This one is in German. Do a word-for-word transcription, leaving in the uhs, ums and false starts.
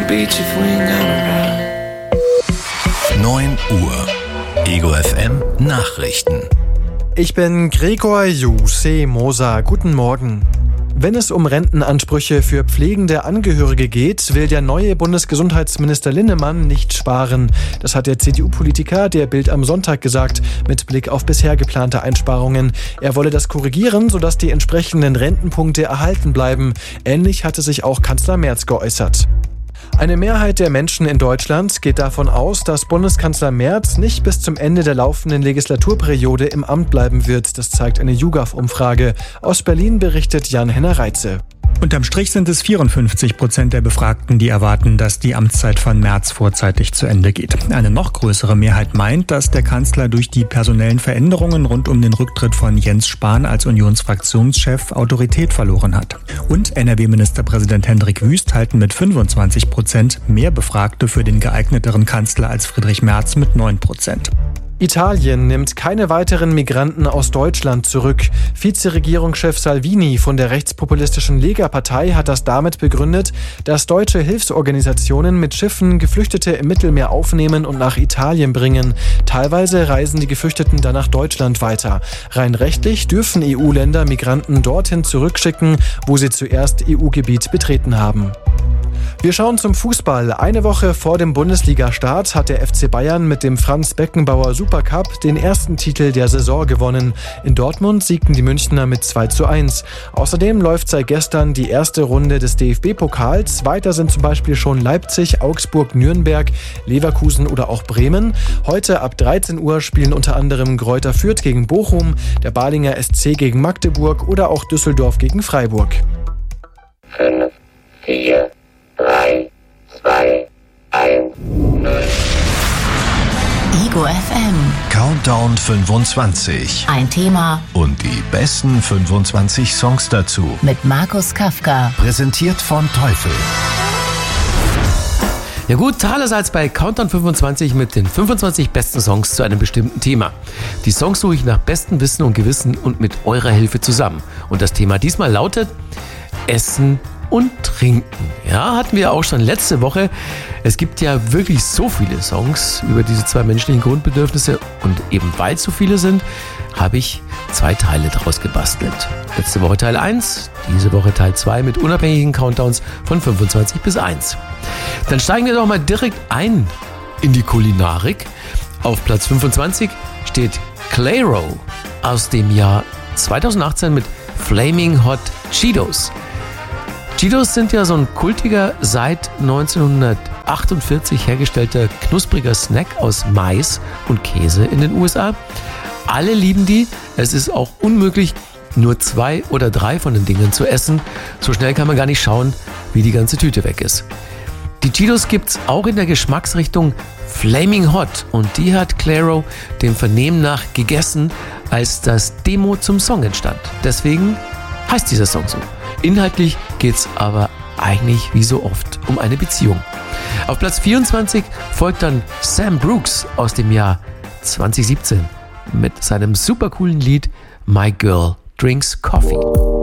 beat you if we ain't gotta ride. neun Uhr. Ego F M Nachrichten. Ich bin Gregor Juse Moser. Guten Morgen. Wenn es um Rentenansprüche für pflegende Angehörige geht, will der neue Bundesgesundheitsminister Linnemann nicht sparen. Das hat der C D U-Politiker der Bild am Sonntag gesagt, mit Blick auf bisher geplante Einsparungen. Er wolle das korrigieren, sodass die entsprechenden Rentenpunkte erhalten bleiben. Ähnlich hatte sich auch Kanzler Merz geäußert. Eine Mehrheit der Menschen in Deutschland geht davon aus, dass Bundeskanzler Merz nicht bis zum Ende der laufenden Legislaturperiode im Amt bleiben wird. Das zeigt eine YouGov-Umfrage. Aus Berlin berichtet Jan-Henner Reitze. Unterm Strich sind es vierundfünfzig Prozent der Befragten, die erwarten, dass die Amtszeit von Merz vorzeitig zu Ende geht. Eine noch größere Mehrheit meint, dass der Kanzler durch die personellen Veränderungen rund um den Rücktritt von Jens Spahn als Unionsfraktionschef Autorität verloren hat. Und N R W-Ministerpräsident Hendrik Wüst halten mit fünfundzwanzig Prozent mehr Befragte für den geeigneteren Kanzler als Friedrich Merz mit neun Prozent. Italien nimmt keine weiteren Migranten aus Deutschland zurück. Vizeregierungschef Salvini von der rechtspopulistischen Lega-Partei hat das damit begründet, dass deutsche Hilfsorganisationen mit Schiffen Geflüchtete im Mittelmeer aufnehmen und nach Italien bringen. Teilweise reisen die Geflüchteten dann nach Deutschland weiter. Rein rechtlich dürfen E U-Länder Migranten dorthin zurückschicken, wo sie zuerst E U-Gebiet betreten haben. Wir schauen zum Fußball. Eine Woche vor dem Bundesliga-Start hat der F C Bayern mit dem Franz-Beckenbauer Supercup den ersten Titel der Saison gewonnen. In Dortmund siegten die Münchner mit zwei zu eins. Außerdem läuft seit gestern die erste Runde des D F B-Pokals. Weiter sind zum Beispiel schon Leipzig, Augsburg, Nürnberg, Leverkusen oder auch Bremen. Heute ab dreizehn Uhr spielen unter anderem Greuther Fürth gegen Bochum, der Balinger S C gegen Magdeburg oder auch Düsseldorf gegen Freiburg. fünf, vier, drei, zwei, eins, null. Ego F M. Countdown fünfundzwanzig. Ein Thema Und die besten fünfundzwanzig Songs dazu. mit Markus Kafka. Präsentiert von Teufel. Ja gut, allerseits bei Countdown fünfundzwanzig mit den fünfundzwanzig besten Songs zu einem bestimmten Thema. Die Songs suche ich nach bestem Wissen und Gewissen und mit eurer Hilfe zusammen. Und das Thema diesmal lautet Essen und Trinken. Ja, hatten wir auch schon letzte Woche. Es gibt ja wirklich so viele Songs über diese zwei menschlichen Grundbedürfnisse und eben weil es so viele sind, habe ich zwei Teile daraus gebastelt. Letzte Woche Teil eins, diese Woche Teil zwei mit unabhängigen Countdowns von fünfundzwanzig bis eins. Dann steigen wir doch mal direkt ein in die Kulinarik. Auf Platz fünfundzwanzig steht Clairo aus dem Jahr zweitausendachtzehn mit Flaming Hot Cheetos. Cheetos sind ja so ein kultiger, seit neunzehnhundertachtundvierzig hergestellter knuspriger Snack aus Mais und Käse in den U S A. Alle lieben die. Es ist auch unmöglich, nur zwei oder drei von den Dingen zu essen. So schnell kann man gar nicht schauen, wie die ganze Tüte weg ist. Die Cheetos gibt's auch in der Geschmacksrichtung Flaming Hot und die hat Clairo dem Vernehmen nach gegessen, als das Demo zum Song entstand. Deswegen heißt dieser Song so. Inhaltlich geht's aber eigentlich wie so oft um eine Beziehung. Auf Platz vierundzwanzig folgt dann Sam Brooks aus dem Jahr zweitausendsiebzehn mit seinem super coolen Lied My Girl Drinks Coffee.